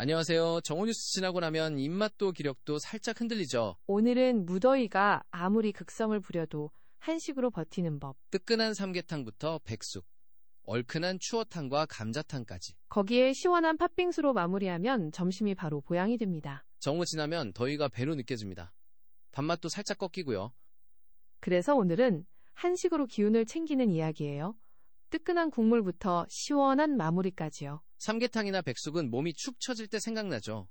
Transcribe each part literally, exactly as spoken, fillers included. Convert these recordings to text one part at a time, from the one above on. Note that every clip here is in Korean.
안녕하세요. 정오뉴스 지나고 나면 입맛도 기력도 살짝 흔들리죠. 오늘은 무더위가 아무리 극성을 부려도 한식으로 버티는 법. 뜨끈한 삼계탕부터 백숙, 얼큰한 추어탕과 감자탕까지. 거기에 시원한 팥빙수로 마무리하면 점심이 바로 보양이 됩니다. 정오 지나면 더위가 배로 느껴집니다. 밥맛도 살짝 꺾이고요. 그래서 오늘은 한식으로 기운을 챙기는 이야기예요. 뜨끈한 국물부터 시원한 마무리까지요. 삼계탕이나 백숙은 몸이 축 처질 때 생각나죠.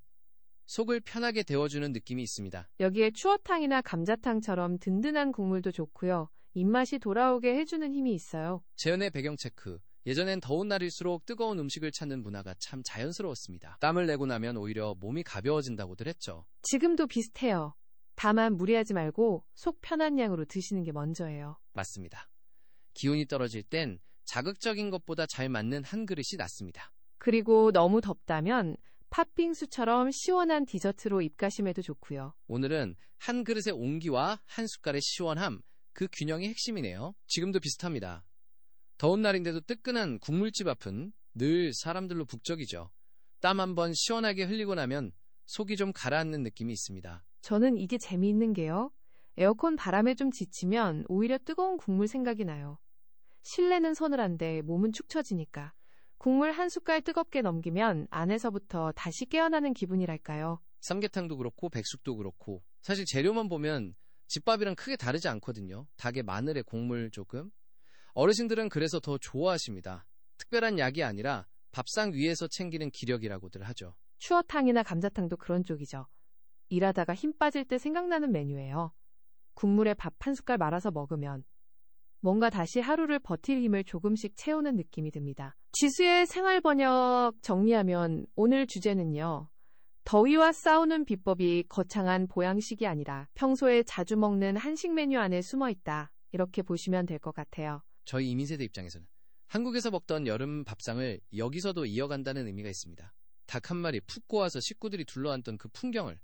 속을 편하게 데워주는 느낌이 있습니다. 여기에 추어탕이나 감자탕처럼 든든한 국물도 좋고요. 입맛이 돌아오게 해주는 힘이 있어요. 재현의 배경 체크. 예전엔 더운 날일수록 뜨거운 음식을 찾는 문화가 참 자연스러웠습니다. 땀을 내고 나면 오히려 몸이 가벼워진다고들 했죠. 지금도 비슷해요. 다만 무리하지 말고 속 편한 양으로 드시는 게 먼저예요. 맞습니다. 기운이 떨어질 땐 자극적인 것보다 잘 맞는 한 그릇이 낫습니다. 그리고 너무 덥다면 팥빙수처럼 시원한 디저트로 입가심해도 좋고요. 오늘은 한 그릇의 온기와 한 숟갈의 시원함, 그 균형이 핵심이네요. 지금도 비슷합니다. 더운 날인데도 뜨끈한 국물집 앞은 늘 사람들로 북적이죠. 땀 한번 시원하게 흘리고 나면 속이 좀 가라앉는 느낌이 있습니다. 저는 이게 재미있는 게요. 에어컨 바람에 좀 지치면 오히려 뜨거운 국물 생각이 나요. 실내는 서늘한데 몸은 축 처지니까. 국물 한 숟갈 뜨겁게 넘기면 안에서부터 다시 깨어나는 기분이랄까요. 삼계탕도 그렇고 백숙도 그렇고 사실 재료만 보면 집밥이랑 크게 다르지 않거든요. 닭에 마늘에 곡물 조금. 어르신들은 그래서 더 좋아하십니다. 특별한 약이 아니라 밥상 위에서 챙기는 기력이라고들 하죠. 추어탕이나 감자탕도 그런 쪽이죠. 일하다가 힘 빠질 때 생각나는 메뉴예요. 국물에 밥 한 숟갈 말아서 먹으면 뭔가 다시 하루를 버틸 힘을 조금씩 채우는 느낌이 듭니다. 지수의 생활번역 정리하면 오늘 주제는요. 더위와 싸우는 비법이 거창한 보양식이 아니라 평소에 자주 먹는 한식 메뉴 안에 숨어있다. 이렇게 보시면 될 것 같아요. 저희 이민세대 입장에서는 한국에서 먹던 여름 밥상을 여기서도 이어간다는 의미가 있습니다. 닭 한 마리 푹 고아서 식구들이 둘러앉던 그 풍경을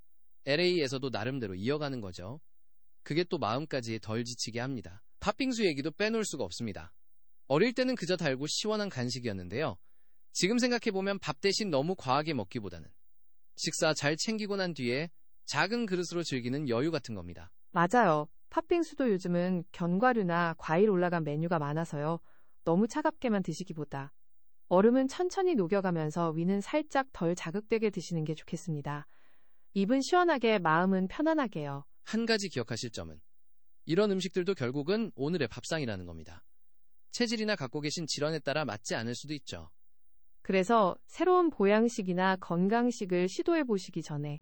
엘에이에서도 나름대로 이어가는 거죠. 그게 또 마음까지 덜 지치게 합니다. 팥빙수 얘기도 빼놓을 수가 없습니다. 어릴 때는 그저 달고 시원한 간식이었는데요. 지금 생각해보면 밥 대신 너무 과하게 먹기보다는 식사 잘 챙기고 난 뒤에 작은 그릇으로 즐기는 여유 같은 겁니다. 맞아요. 팥빙수도 요즘은 견과류나 과일 올라간 메뉴가 많아서요. 너무 차갑게만 드시기보다 얼음은 천천히 녹여가면서 위는 살짝 덜 자극되게 드시는 게 좋겠습니다. 입은 시원하게 마음은 편안하게요. 한 가지 기억하실 점은 이런 음식들도 결국은 오늘의 밥상이라는 겁니다. 체질이나 갖고 계신 질환에 따라 맞지 않을 수도 있죠. 그래서 새로운 보양식이나 건강식을 시도해 보시기 전에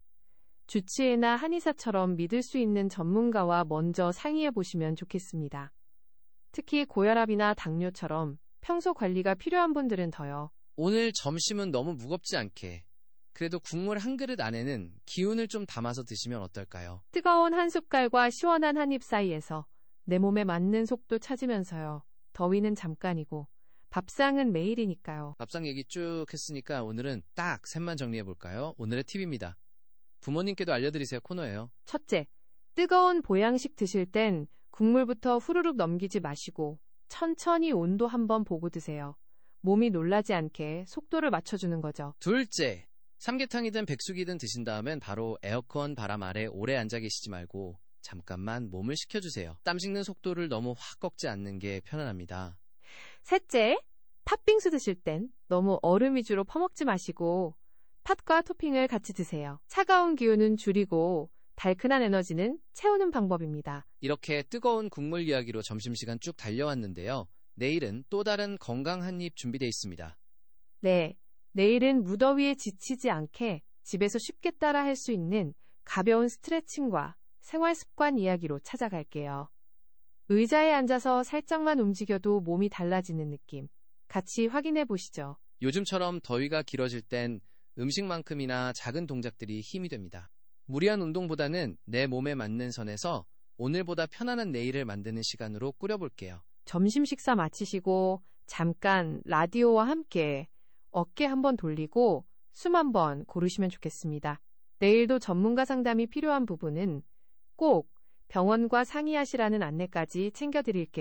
주치의나 한의사처럼 믿을 수 있는 전문가와 먼저 상의해 보시면 좋겠습니다. 특히 고혈압이나 당뇨처럼 평소 관리가 필요한 분들은 더요. 오늘 점심은 너무 무겁지 않게 그래도 국물 한 그릇 안에는 기운을 좀 담아서 드시면 어떨까요? 뜨거운 한 숟갈과 시원한 한 입 사이에서 내 몸에 맞는 속도 찾으면서요. 더위는 잠깐이고 밥상은 매일이니까요. 밥상 얘기 쭉 했으니까 오늘은 딱 셋만 정리해볼까요? 오늘의 팁입니다. 부모님께도 알려드리세요 코너예요. 첫째, 뜨거운 보양식 드실 땐 국물부터 후루룩 넘기지 마시고 천천히 온도 한번 보고 드세요. 몸이 놀라지 않게 속도를 맞춰주는 거죠. 둘째, 삼계탕이든 백숙이든 드신 다음엔 바로 에어컨 바람 아래 오래 앉아 계시지 말고 잠깐만 몸을 식혀주세요. 땀 식는 속도를 너무 확 꺾지 않는 게 편안합니다. 셋째, 팥빙수 드실 땐 너무 얼음 위주로 퍼먹지 마시고 팥과 토핑을 같이 드세요. 차가운 기운은 줄이고 달큰한 에너지는 채우는 방법입니다. 이렇게 뜨거운 국물 이야기로 점심시간 쭉 달려왔는데요. 내일은 또 다른 건강 한입 준비되어 있습니다. 네, 내일은 무더위에 지치지 않게 집에서 쉽게 따라 할 수 있는 가벼운 스트레칭과 생활습관 이야기로 찾아갈게요. 의자에 앉아서 살짝만 움직여도 몸이 달라지는 느낌. 같이 확인해 보시죠. 요즘처럼 더위가 길어질 땐 음식만큼이나 작은 동작들이 힘이 됩니다. 무리한 운동보다는 내 몸에 맞는 선에서 오늘보다 편안한 내일을 만드는 시간으로 꾸려볼게요. 점심 식사 마치시고 잠깐 라디오와 함께 어깨 한번 돌리고 숨 한번 고르시면 좋겠습니다. 내일도 전문가 상담이 필요한 부분은 꼭 병원과 상의하시라는 안내까지 챙겨드릴게요.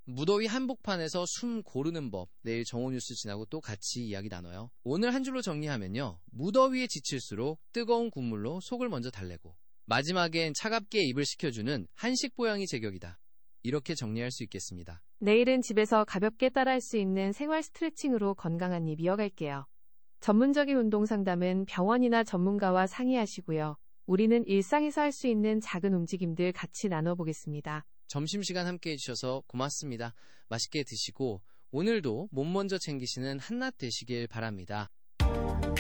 무더위 한복판에서 숨 고르는 법, 내일 정오뉴스 지나고 또 같이 이야기 나눠요. 오늘 한 줄로 정리하면요. 무더위에 지칠수록 뜨거운 국물로 속을 먼저 달래고 마지막엔 차갑게 입을 식혀주는 한식 보양이 제격이다. 이렇게 정리할 수 있겠습니다. 내일은 집에서 가볍게 따라할 수 있는 생활 스트레칭으로 건강한 입 이어갈게요. 전문적인 운동 상담은 병원이나 전문가와 상의하시고요. 우리는 일상에서 할 수 있는 작은 움직임들 같이 나눠보겠습니다. 점심시간 함께 해주셔서 고맙습니다. 맛있게 드시고 오늘도 몸 먼저 챙기시는 한낮 되시길 바랍니다.